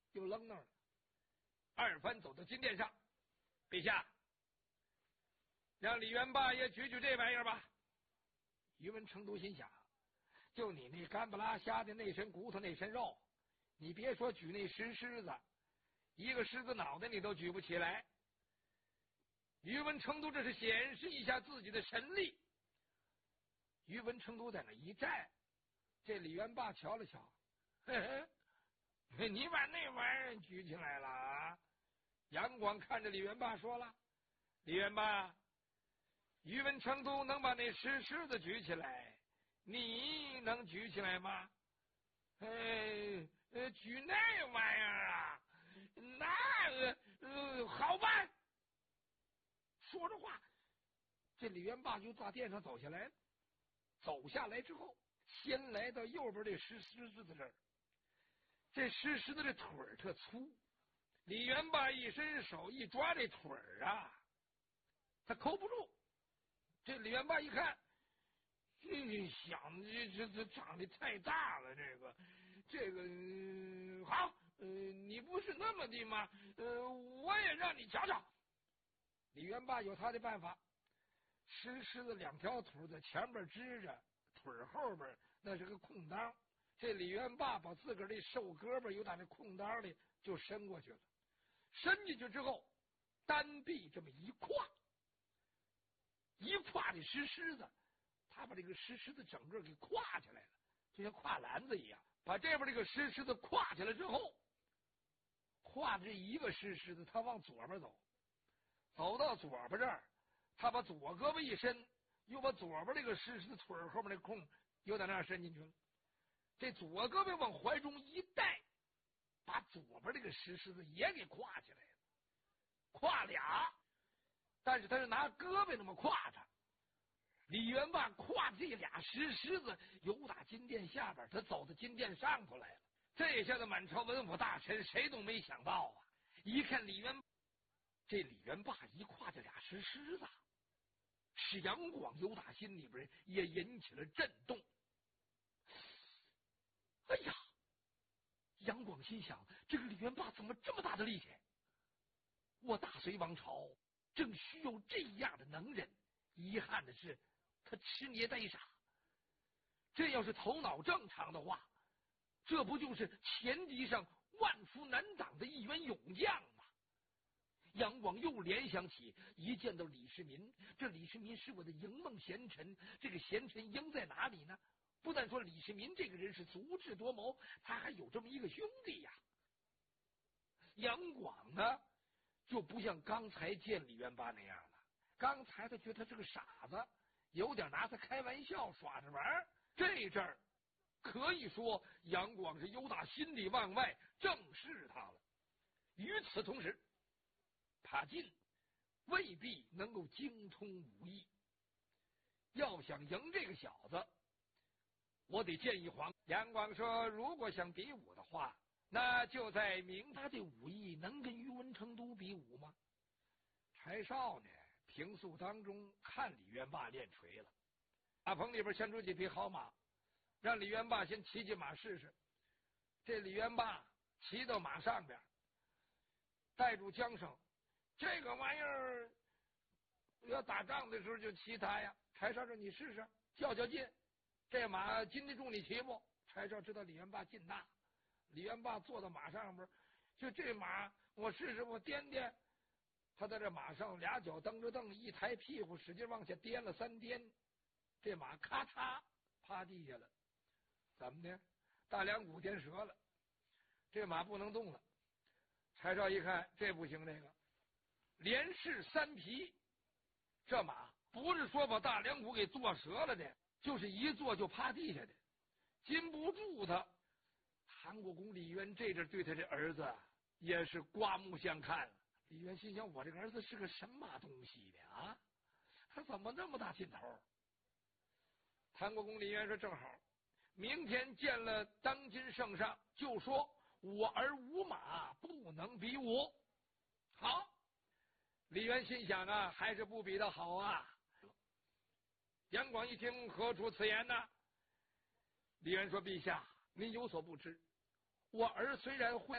又愣那儿了。二番走到金殿上，陛下，让李元霸也举举这玩意儿吧。宇文成都心想，就你那干不拉瞎的那身骨头那身肉，你别说举那石狮子，一个狮子脑袋你都举不起来。宇文成都这是显示一下自己的神力。宇文成都在那一站，这李元霸瞧了瞧，呵呵，你把那玩意儿举起来了啊？杨广看着李元霸说了，李元霸，宇文成都能把那石狮子举起来，你能举起来吗？举那玩意儿啊，那好办。说着话，这李元霸就大殿上走下来了。走下来之后，先来到右边这石狮子这儿。这石狮子这腿儿特粗，李元霸一伸手一抓这腿儿啊，他扣不住。这李元霸一看，想这长得太大了，这个好，你不是那么的吗？我也让你瞧瞧。李元霸有他的办法，石狮子两条腿在前边支着，腿后边那是个空当。这李元霸把自个儿这瘦胳膊由打那空当里就伸过去了，伸进去之后，单臂这么一跨这石狮子，他把这个石狮子整个给跨起来了，就像跨篮子一样。把这边这个石狮子跨起来之后，跨这一个石狮子，他往左边走，走到左边这儿，他把左胳膊一伸，又把左边这个石狮子腿后面那空又在那儿伸进去了。这左胳膊往怀中一带，把左边这个石狮子也给跨起来了，跨俩，但是他是拿胳膊那么跨着。李元霸跨这俩石狮子由打金殿下边，他走到金殿上头来了。这下子满朝文武大臣谁都没想到啊！一看李元霸一跨这俩石狮子，使杨广由打心里边也引起了震动。哎呀，杨广心想，这个李元霸怎么这么大的力气？我大隋王朝正需要这样的能人，遗憾的是他吃捏呆傻。这要是头脑正常的话，这不就是前敌上万夫难挡的一员勇将吗？杨广又联想起，一见到李世民，这李世民是我的营梦贤臣，这个贤臣应在哪里呢？不但说李世民这个人是足智多谋，他还有这么一个兄弟呀。杨广呢，就不像刚才见李元霸那样了。刚才他觉得他是个傻子，有点拿他开玩笑耍着玩儿。这阵儿可以说杨广是由打心里往外正视他了。与此同时，帕金未必能够精通武艺，要想赢这个小子，我得建议杨广说，如果想比武的话，那就在明他的武艺能跟宇文成都比武吗？柴少呢，平素当中看李元霸练锤了，马棚里边牵出几匹好马，让李元霸先骑骑马试试。这李元霸骑到马上边，带住缰绳，这个玩意儿要打仗的时候就骑它呀。柴少说：“你试试，较劲，这马经得住你骑不？”柴少知道李元霸劲大，李元霸坐到马上边，就这马我试试，我颠颠。他在这马上俩脚蹬着蹬，一抬屁股使劲往下颠了3颠，这马咔嚓趴地下了。怎么的？大梁骨颠折了，这马不能动了。柴少一看这不行，这个连试3匹，这马不是说把大梁骨给坐折了的，就是一坐就趴地下的，禁不住他。韩国公李渊这阵对他这儿子也是刮目相看。李渊心想，我这个儿子是个什么东西的啊？他怎么那么大劲头？韩国公李渊说，正好明天见了当今圣上，就说我儿无马，不能比武。好，李渊心想啊，还是不比的好啊。杨广一听，何出此言呢？李渊说，陛下您有所不知，我儿虽然会